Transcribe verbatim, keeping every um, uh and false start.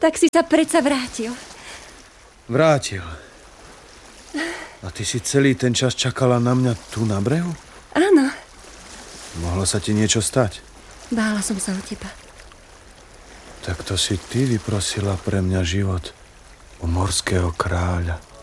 Tak si sa predsa vrátil. Vrátil. A ty si celý ten čas čakala na mňa tu na brehu? Áno. Mohlo sa ti niečo stať? Bála som sa o teba. Tak to si ty vyprosila pre mňa život u morského kráľa.